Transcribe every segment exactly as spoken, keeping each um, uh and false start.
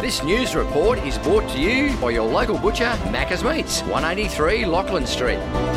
This news report is brought to you by your local butcher, Macca's Meats, one eighty-three Lachlan Street.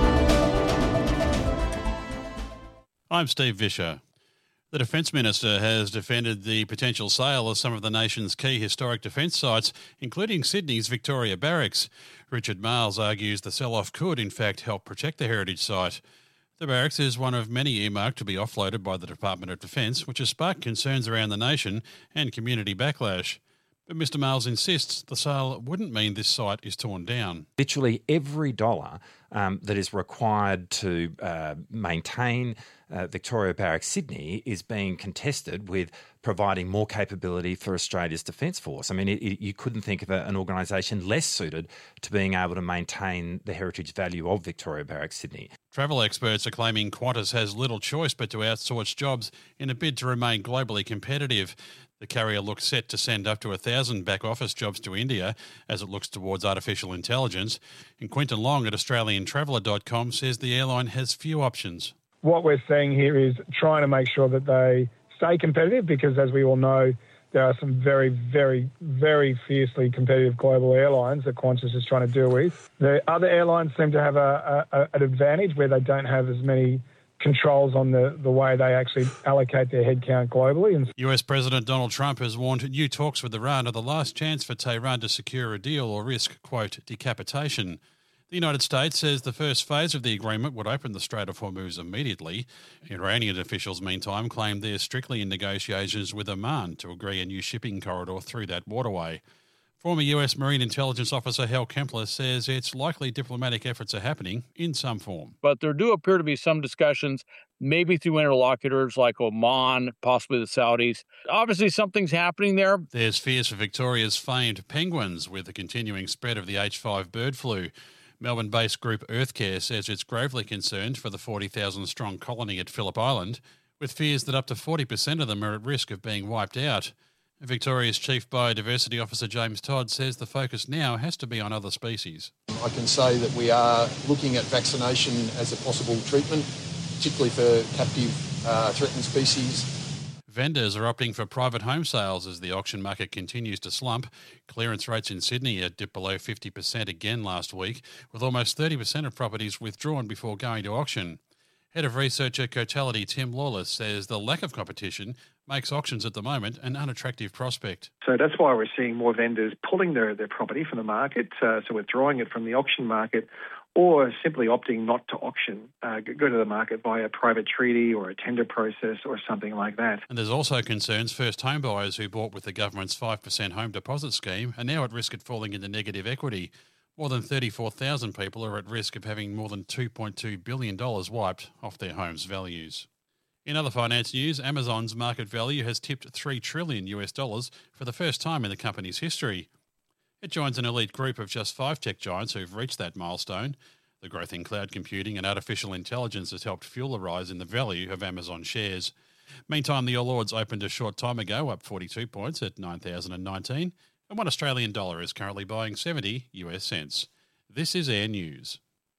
I'm Steve Vischer. The Defence Minister has defended the potential sale of some of the nation's key historic defence sites, including Sydney's Victoria Barracks. Richard Marles argues the sell-off could, in fact, help protect the heritage site. The barracks is one of many earmarked to be offloaded by the Department of Defence, which has sparked concerns around the nation and community backlash. But Mr Marles insists the sale wouldn't mean this site is torn down. Literally every dollar um, that is required to uh, maintain uh, Victoria Barracks Sydney is being contested with providing more capability for Australia's Defence Force. I mean, it, it, you couldn't think of a, an organisation less suited to being able to maintain the heritage value of Victoria Barracks Sydney. Travel experts are claiming Qantas has little choice but to outsource jobs in a bid to remain globally competitive. The carrier looks set to send up to one thousand back-office jobs to India as it looks towards artificial intelligence. And Quinton Long at Australian Traveller dot com says the airline has few options. What we're seeing here is trying to make sure that they stay competitive because, as we all know, there are some very, very, very fiercely competitive global airlines that Qantas is trying to deal with. The other airlines seem to have a, a, an advantage where they don't have as many controls on the, the way they actually allocate their headcount globally. And U S President Donald Trump has warned new talks with Iran are the last chance for Tehran to secure a deal or risk, quote, decapitation. The United States says the first phase of the agreement would open the Strait of Hormuz immediately. Iranian officials, meantime, claim they're strictly in negotiations with Oman to agree a new shipping corridor through that waterway. Former U S Marine Intelligence Officer Hal Kempler says it's likely diplomatic efforts are happening in some form. But there do appear to be some discussions, maybe through interlocutors like Oman, possibly the Saudis. Obviously, something's happening there. There's fears for Victoria's famed penguins with the continuing spread of the H five bird flu. Melbourne-based group Earthcare says it's gravely concerned for the forty thousand strong colony at Phillip Island, with fears that up to forty percent of them are at risk of being wiped out. Victoria's Chief Biodiversity Officer James Todd says the focus now has to be on other species. I can say that we are looking at vaccination as a possible treatment, particularly for captive uh, threatened species. Vendors are opting for private home sales as the auction market continues to slump. Clearance rates in Sydney are dipped below fifty percent again last week, with almost thirty percent of properties withdrawn before going to auction. Head of research at Cotality, Tim Lawless, says the lack of competition makes auctions at the moment an unattractive prospect. So that's why we're seeing more vendors pulling their, their property from the market, uh, so withdrawing it from the auction market, or simply opting not to auction, uh, go to the market via a private treaty or a tender process or something like that. And there's also concerns first home buyers who bought with the government's five percent home deposit scheme are now at risk of falling into negative equity. More than thirty-four thousand people are at risk of having more than two point two billion dollars wiped off their home's values. In other finance news, Amazon's market value has tipped three trillion US dollars for the first time in the company's history. It joins an elite group of just five tech giants who've reached that milestone. The growth in cloud computing and artificial intelligence has helped fuel the rise in the value of Amazon shares. Meantime, the All Ords opened a short time ago, up forty-two points at nine thousand nineteen, and one Australian dollar is currently buying seventy US cents. This is Air News.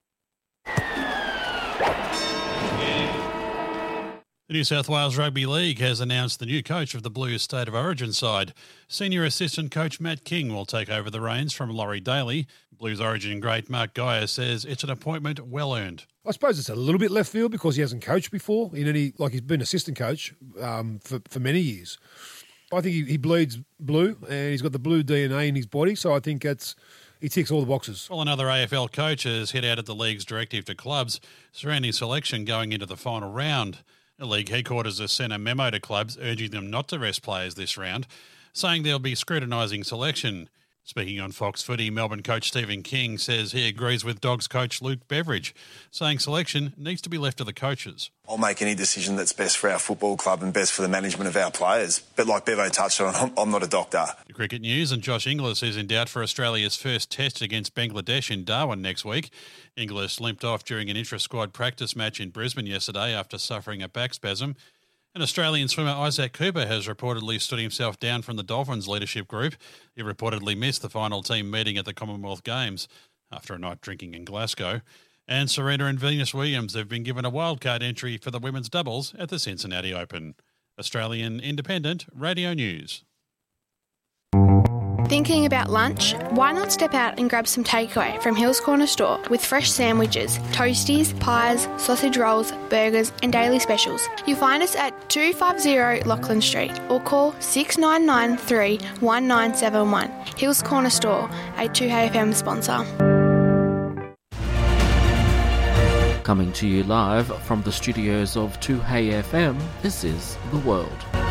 The New South Wales Rugby League has announced the new coach of the Blues State of Origin side. Senior assistant coach Matt King will take over the reins from Laurie Daly. Blues Origin great Mark Geyer says it's an appointment well earned. I suppose it's a little bit left field because he hasn't coached before in any, like he's been assistant coach um, for, for many years. I think he, he bleeds blue and he's got the blue D N A in his body, so I think that's he ticks all the boxes. Well, another A F L coach has hit out at the league's directive to clubs surrounding selection going into the final round. The league headquarters has sent a memo to clubs urging them not to rest players this round, saying they'll be scrutinising selection. Speaking on Fox Footy, Melbourne coach Stephen King says he agrees with Dogs coach Luke Beveridge, saying selection needs to be left to the coaches. I'll make any decision that's best for our football club and best for the management of our players. But like Bevo touched on, I'm, I'm not a doctor. The cricket news, and Josh Inglis is in doubt for Australia's first test against Bangladesh in Darwin next week. Inglis limped off during an intra-squad practice match in Brisbane yesterday after suffering a back spasm. An Australian swimmer, Isaac Cooper, has reportedly stood himself down from the Dolphins leadership group. He reportedly missed the final team meeting at the Commonwealth Games after a night drinking in Glasgow. And Serena and Venus Williams have been given a wildcard entry for the women's doubles at the Cincinnati Open. Australian Independent Radio News. Thinking about lunch? Why not step out and grab some takeaway from Hills Corner Store with fresh sandwiches, toasties, pies, sausage rolls, burgers and daily specials. You'll find us at two fifty Lachlan Street or call six nine nine three, one nine seven one. Hills Corner Store, a two H F M sponsor. Coming to you live from the studios of two H F M, this is The World.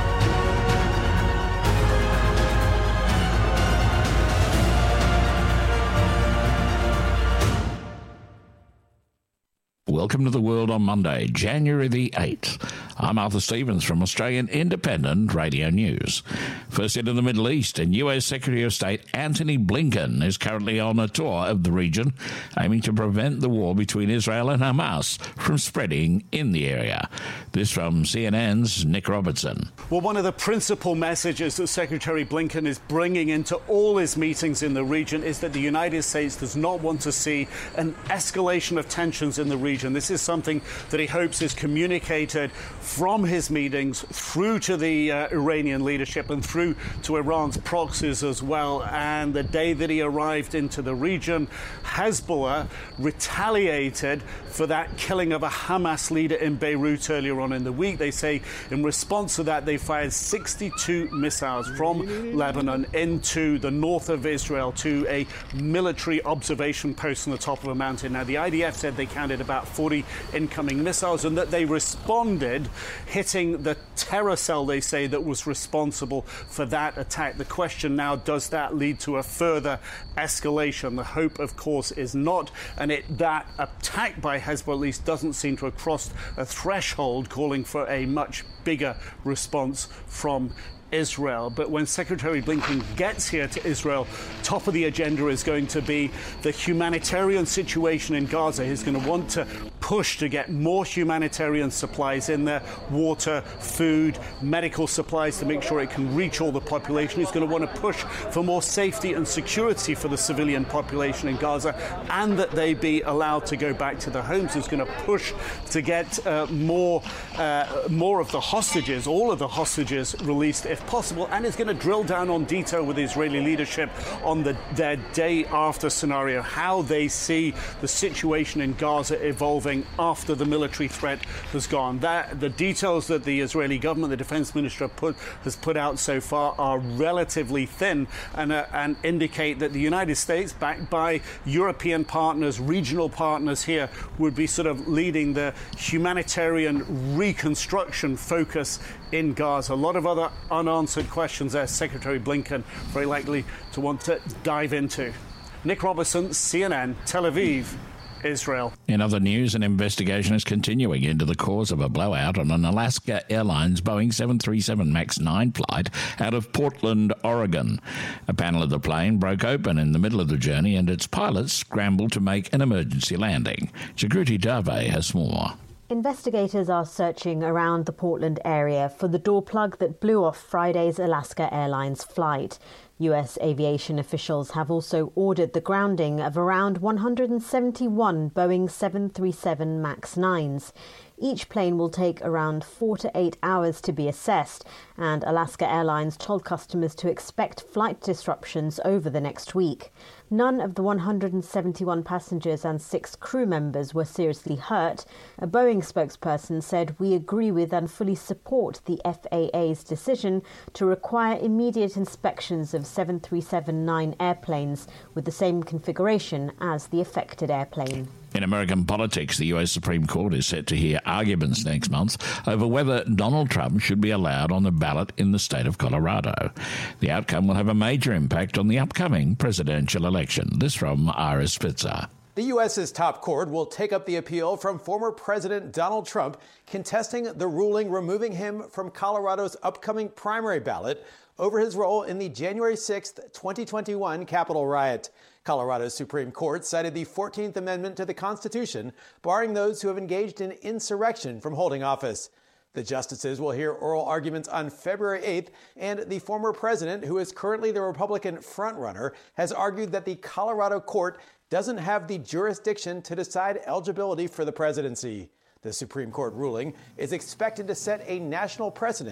Welcome to The World on Monday, January the eighth. I'm Arthur Stevens from Australian Independent Radio News. First into the Middle East, and U S Secretary of State Antony Blinken is currently on a tour of the region, aiming to prevent the war between Israel and Hamas from spreading in the area. This from C N N's Nick Robertson. Well, one of the principal messages that Secretary Blinken is bringing into all his meetings in the region is that the United States does not want to see an escalation of tensions in the region. This is something that he hopes is communicated from his meetings through to the uh, Iranian leadership and through to Iran's proxies as well. And the day that he arrived into the region, Hezbollah retaliated for that killing of a Hamas leader in Beirut earlier on in the week. They say in response to that, they fired sixty-two missiles from Lebanon into the north of Israel to a military observation post on the top of a mountain. Now, the I D F said they counted about forty incoming missiles and that they responded, hitting the terror cell, they say, that was responsible for that attack. The question now, does that lead to a further escalation? The hope, of course, is not, and it, that attack by Hezbollah at least doesn't seem to have crossed a threshold calling for a much bigger response from Israel. But when Secretary Blinken gets here to Israel, top of the agenda is going to be the humanitarian situation in Gaza. He's going to want to push to get more humanitarian supplies in there, water, food, medical supplies to make sure it can reach all the population. He's going to want to push for more safety and security for the civilian population in Gaza and that they be allowed to go back to their homes. He's going to push to get uh, more, uh, more of the hostages, all of the hostages released if possible, and is going to drill down on detail with the Israeli leadership on the, their day after scenario, how they see the situation in Gaza evolving after the military threat has gone. That, the details that the Israeli government, the defense minister put, has put out so far are relatively thin and, uh, and indicate that the United States, backed by European partners, regional partners here, would be sort of leading the humanitarian reconstruction focus in Gaza. A lot of other unanswered questions there, Secretary Blinken very likely to want to dive into. Nick Robertson, C N N, Tel Aviv, Israel. In other news, an investigation is continuing into the cause of a blowout on an Alaska Airlines Boeing seven thirty-seven MAX nine flight out of Portland, Oregon. A panel of the plane broke open in the middle of the journey and its pilots scrambled to make an emergency landing. Jagriti Dave has more. Investigators are searching around the Portland area for the door plug that blew off Friday's Alaska Airlines flight. U S aviation officials have also ordered the grounding of around one hundred seventy-one Boeing seven thirty-seven MAX nines. Each plane will take around four to eight hours to be assessed, and Alaska Airlines told customers to expect flight disruptions over the next week. None of the one hundred seventy-one passengers and six crew members were seriously hurt. A Boeing spokesperson said, "We agree with and fully support the F A A's decision to require immediate inspections of seven thirty-seven nine airplanes with the same configuration as the affected airplane." In American politics, the U S Supreme Court is set to hear arguments next month over whether Donald Trump should be allowed on the ballot in the state of Colorado. The outcome will have a major impact on the upcoming presidential election. This from Iris Spitzer. The U S's top court will take up the appeal from former President Donald Trump contesting the ruling removing him from Colorado's upcoming primary ballot over his role in the January sixth, twenty twenty-one Capitol riot. Colorado's Supreme Court cited the fourteenth Amendment to the Constitution, barring those who have engaged in insurrection from holding office. The justices will hear oral arguments on February eighth, and the former president, who is currently the Republican frontrunner, has argued that the Colorado court doesn't have the jurisdiction to decide eligibility for the presidency. The Supreme Court ruling is expected to set a national precedent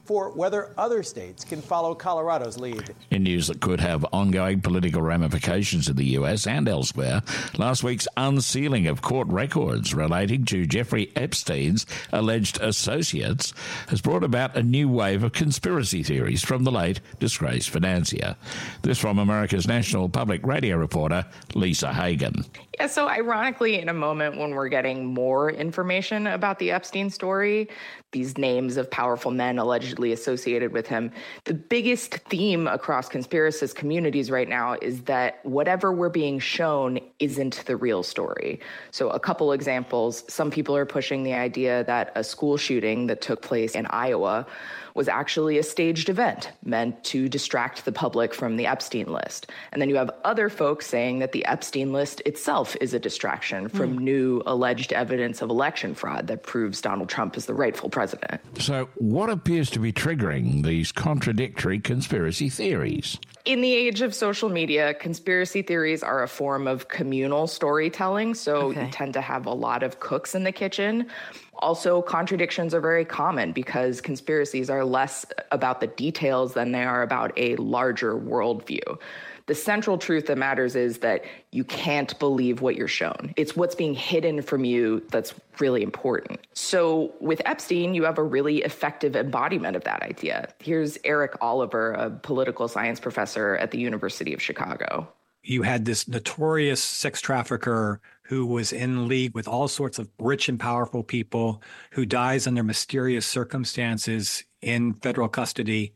for whether other states can follow Colorado's lead. In news that could have ongoing political ramifications in the U S and elsewhere, last week's unsealing of court records relating to Jeffrey Epstein's alleged associates has brought about a new wave of conspiracy theories from the late disgraced financier. This from America's national public radio reporter, Lisa Hagen. Yeah, so ironically, in a moment when we're getting more information about the Epstein story, these names of powerful men allegedly associated with him, the biggest theme across conspiracist communities right now is that whatever we're being shown isn't the real story. So a couple examples, some people are pushing the idea that a school shooting that took place in Iowa was actually a staged event meant to distract the public from the Epstein list. And then you have other folks saying that the Epstein list itself is a distraction from mm. new alleged evidence of election fraud that proves Donald Trump is the rightful president. So what appears to be triggering these contradictory conspiracy theories? In the age of social media, conspiracy theories are a form of communal storytelling, so okay. you tend to have a lot of cooks in the kitchen. Also, contradictions are very common because conspiracies are less about the details than they are about a larger worldview. The central truth that matters is that you can't believe what you're shown. It's what's being hidden from you that's really important. So with Epstein, you have a really effective embodiment of that idea. Here's Eric Oliver, a political science professor at the University of Chicago. You had this notorious sex trafficker who was in league with all sorts of rich and powerful people, who dies under mysterious circumstances in federal custody.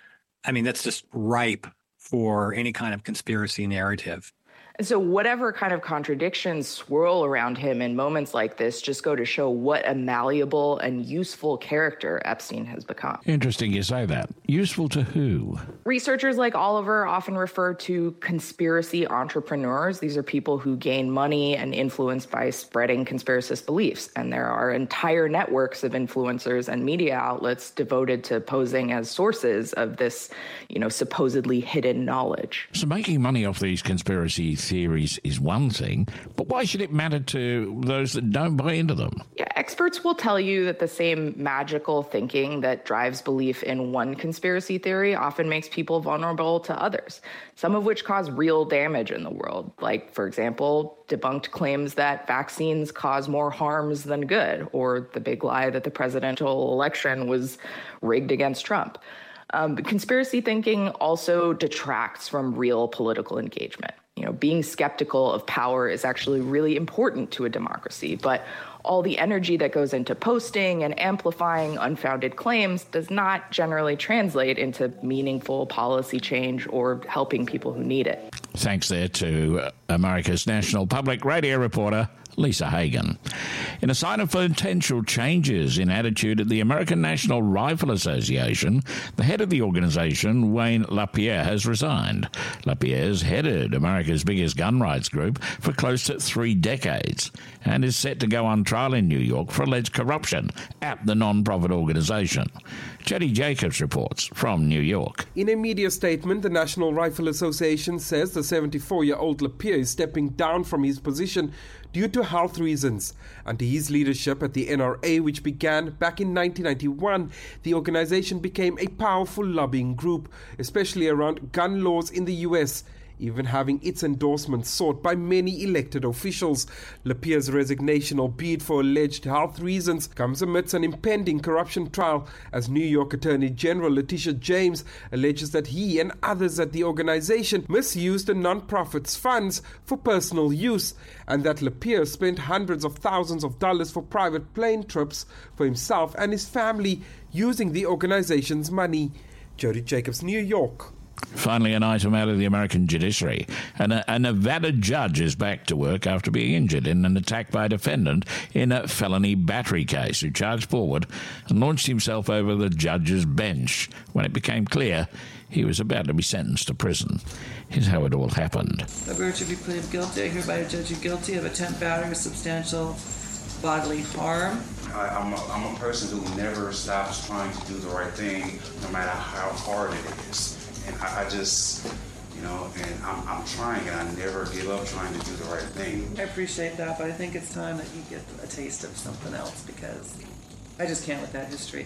I mean, that's just ripe for any kind of conspiracy narrative. And so whatever kind of contradictions swirl around him in moments like this just go to show what a malleable and useful character Epstein has become. Interesting you say that. Useful to who? Researchers like Oliver often refer to conspiracy entrepreneurs. These are people who gain money and influence by spreading conspiracist beliefs. And there are entire networks of influencers and media outlets devoted to posing as sources of this, you know, supposedly hidden knowledge. So making money off these conspiracy theories is one thing, but why should it matter to those that don't buy into them? Yeah, experts will tell you that the same magical thinking that drives belief in one conspiracy theory often makes people vulnerable to others, some of which cause real damage in the world. Like, for example, debunked claims that vaccines cause more harms than good, or the big lie that the presidential election was rigged against Trump. Um, but conspiracy thinking also detracts from real political engagement. You know, being skeptical of power is actually really important to a democracy, but all the energy that goes into posting and amplifying unfounded claims does not generally translate into meaningful policy change or helping people who need it. Thanks there to America's national public radio reporter, Lisa Hagen. In a sign of potential changes in attitude at the American National Rifle Association, the head of the organization, Wayne LaPierre, has resigned. LaPierre's headed America's biggest gun rights group for close to three decades and is set to go on trial in New York for alleged corruption at the non-profit organization. Jetty Jacobs reports from New York. In a media statement, the National Rifle Association says the seventy-four-year-old LaPierre is stepping down from his position due to health reasons. Under his leadership at the N R A, which began back in nineteen ninety-one, the organization became a powerful lobbying group, especially around gun laws in the U S, even having its endorsement sought by many elected officials. LaPierre's resignation, albeit for alleged health reasons, comes amidst an impending corruption trial as New York Attorney General Letitia James alleges that he and others at the organization misused the non-profit's funds for personal use, and that LaPierre spent hundreds of thousands of dollars for private plane trips for himself and his family using the organization's money. Jody Jacobs, New York. Finally, an item out of the American judiciary. And a, a Nevada judge is back to work after being injured in an attack by a defendant in a felony battery case who charged forward and launched himself over the judge's bench when it became clear he was about to be sentenced to prison. Here's how it all happened. By virtue of your plea of guilty, I hereby judge you guilty of attempt battery with substantial bodily harm. I, I'm, a, I'm a person who never stops trying to do the right thing, no matter how hard it is. And I, I just, you know, and I'm, I'm trying, and I never give up trying to do the right thing. I appreciate that, but I think it's time that you get a taste of something else, because I just can't with that history.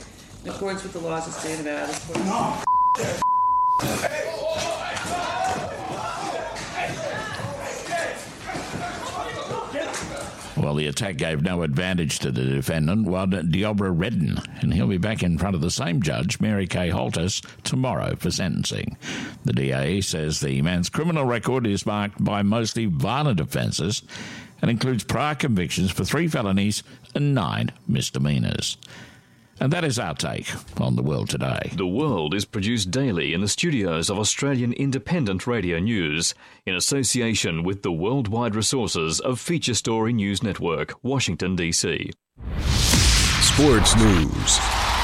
In accordance with the laws of the state of Nevada. Well, the attack gave no advantage to the defendant, Wad Diobra Redden, and he'll be back in front of the same judge, Mary Kay Holtis, tomorrow for sentencing. The D A says the man's criminal record is marked by mostly violent offences and includes prior convictions for three felonies and nine misdemeanours. And that is our take on The World Today. The World is produced daily in the studios of Australian Independent Radio News in association with the worldwide resources of Feature Story News Network, Washington, D C. Sports News.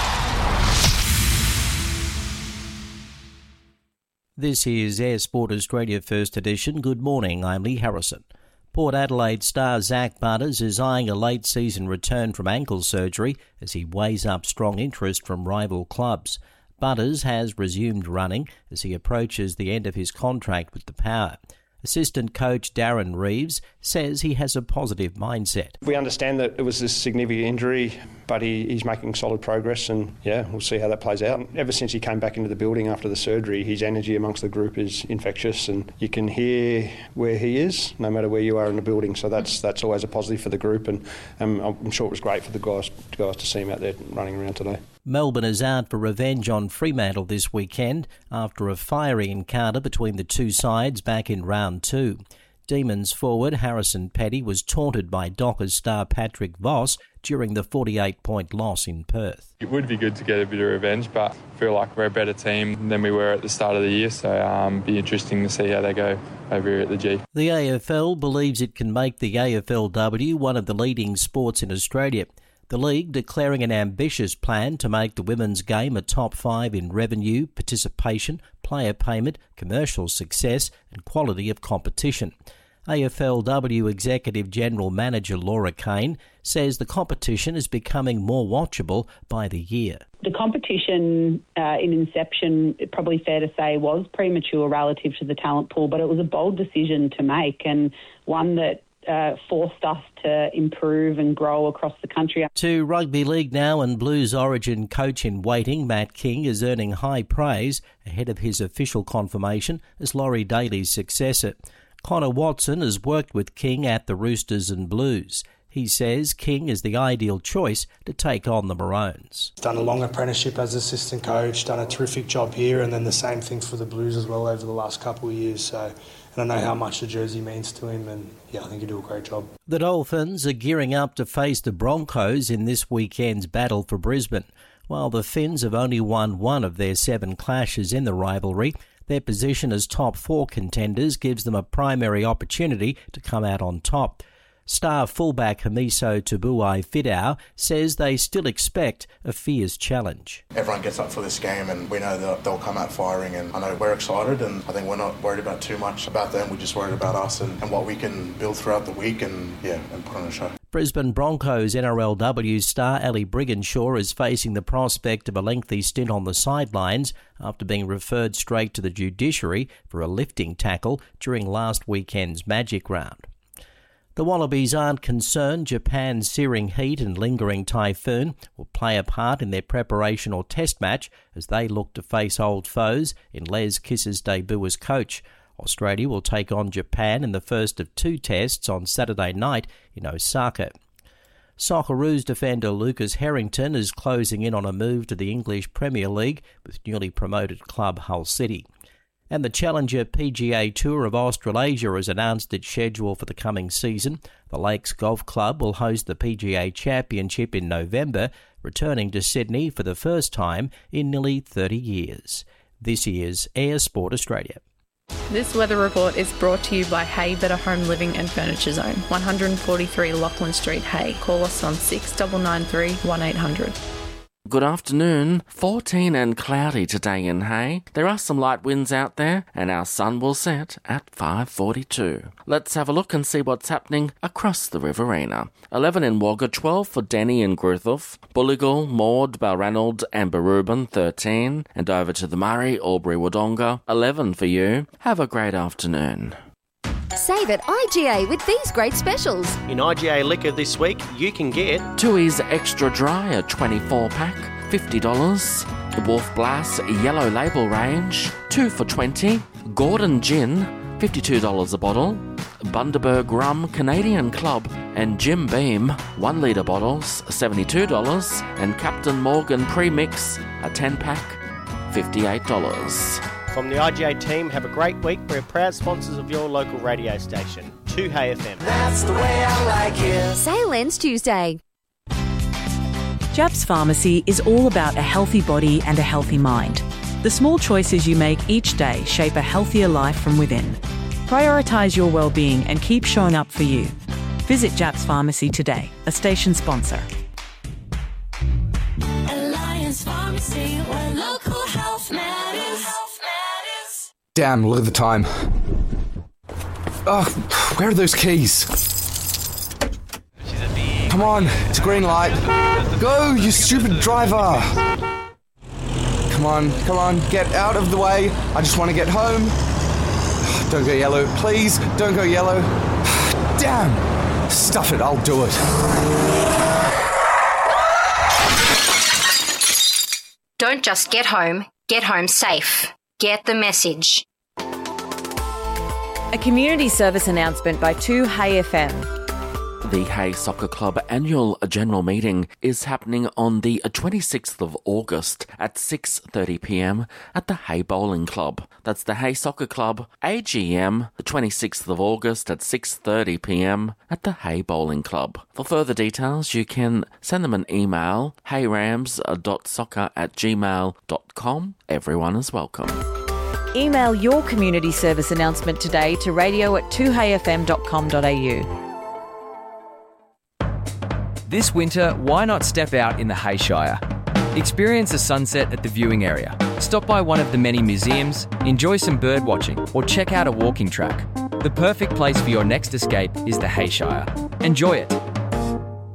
This is Air Sport Australia First Edition. Good morning, I'm Lee Harrison. Port Adelaide star Zach Butters is eyeing a late-season return from ankle surgery as he weighs up strong interest from rival clubs. Butters has resumed running as he approaches the end of his contract with the Power. Assistant coach Darren Reeves says he has a positive mindset. We understand that it was a significant injury, but he, he's making solid progress, and yeah, we'll see how that plays out. Ever since he came back into the building after the surgery, his energy amongst the group is infectious, and you can hear where he is, no matter where you are in the building. So that's that's always a positive for the group, and um, I'm sure it was great for the guys, guys to see him out there running around today. Melbourne is out for revenge on Fremantle this weekend after a fiery encounter between the two sides back in round two. Demons forward Harrison Petty was taunted by Dockers star Patrick Voss during the forty-eight point loss in Perth. It would be good to get a bit of revenge, but I feel like we're a better team than we were at the start of the year, so um, it'll be interesting to see how they go over here at the G. The A F L believes it can make the A F L W one of the leading sports in Australia. The league declaring an ambitious plan to make the women's game a top five in revenue, participation, player payment, commercial success and quality of competition. A F L W Executive General Manager Laura Kane says the competition is becoming more watchable by the year. The competition uh, in inception, probably fair to say, was premature relative to the talent pool, but it was a bold decision to make and one that Uh, forced us to improve and grow across the country. To rugby league now, and Blues Origin coach in waiting, Matt King, is earning high praise ahead of his official confirmation as Laurie Daly's successor. Connor Watson has worked with King at the Roosters and Blues. He says King is the ideal choice to take on the Maroons. Done a long apprenticeship as assistant coach, done a terrific job here, and then the same thing for the Blues as well over the last couple of years. So, and I know how much the jersey means to him, and yeah, I think he'll do a great job. The Dolphins are gearing up to face the Broncos in this weekend's battle for Brisbane. While the Finns have only won one of their seven clashes in the rivalry, their position as top four contenders gives them a primary opportunity to come out on top. Star fullback Hamiso Tubuai-Fidau says they still expect a fierce challenge. Everyone gets up for this game and we know that they'll come out firing, and I know we're excited, and I think we're not worried about too much about them. We're just worried about us and, and what we can build throughout the week and yeah, and put on a show. Brisbane Broncos N R L W star Ali Brigginshaw is facing the prospect of a lengthy stint on the sidelines after being referred straight to the judiciary for a lifting tackle during last weekend's Magic Round. The Wallabies aren't concerned Japan's searing heat and lingering typhoon will play a part in their preparation or test match as they look to face old foes in Les Kiss's debut as coach. Australia will take on Japan in the first of two tests on Saturday night in Osaka. Socceroos defender Lucas Harrington is closing in on a move to the English Premier League with newly promoted club Hull City. And the Challenger P G A Tour of Australasia has announced its schedule for the coming season. The Lakes Golf Club will host the P G A Championship in November, returning to Sydney for the first time in nearly thirty years. This is Air Sport Australia. This weather report is brought to you by Hay Better Home Living and Furniture Zone, one forty-three Lachlan Street, Hay. Call us on six nine nine three, one eight hundred. Good afternoon. fourteen and cloudy today in Hay. There are some light winds out there and our sun will set at five forty-two. Let's have a look and see what's happening across the Riverina. eleven in Wagga, twelve for Denny and Griffith, Bulligal, Maud, Balranald and Barubin, thirteen. And over to the Murray, Albury, Wodonga, eleven for you. Have a great afternoon. Save at I G A with these great specials. In I G A Liquor this week, you can get Tooheys Extra Dry, a twenty-four pack fifty dollars. Wolf Blass Yellow Label range, two for twenty dollars. Gordon Gin, fifty-two dollars a bottle. Bundaberg Rum Canadian Club and Jim Beam one litre bottles, seventy-two dollars. And Captain Morgan Premix, a ten pack, fifty-eight dollars. From the I G A team, have a great week. We're proud sponsors of your local radio station, two Hey F M. That's the way I like it. Sale ends Tuesday. Japs Pharmacy is all about a healthy body and a healthy mind. The small choices you make each day shape a healthier life from within. Prioritise your well-being and keep showing up for you. Visit Japs Pharmacy today, a station sponsor. Alliance Pharmacy, where local health matters. Health matters. Damn, look at the time. Oh, where are those keys? Come on, it's a green light. Go, you stupid driver! Come on, come on, get out of the way. I just want to get home. Don't go yellow, please, don't go yellow. Damn! Stuff it, I'll do it. Don't just get home, get home safe. Get the message. A community service announcement by two Hey F M. The Hay Soccer Club annual general meeting is happening on the twenty-sixth of August at six thirty p m at the Hay Bowling Club. That's the Hay Soccer Club A G M, the twenty-sixth of August at six thirty p m at the Hay Bowling Club. For further details, you can send them an email, hayrams dot soccer at gmail dot com. Everyone is welcome. Email your community service announcement today to radio at two hey f m dot com dot a u. This winter, why not step out in the Hay Shire? Experience a sunset at the viewing area. Stop by one of the many museums, enjoy some bird watching, or check out a walking track. The perfect place for your next escape is the Hay Shire. Enjoy it.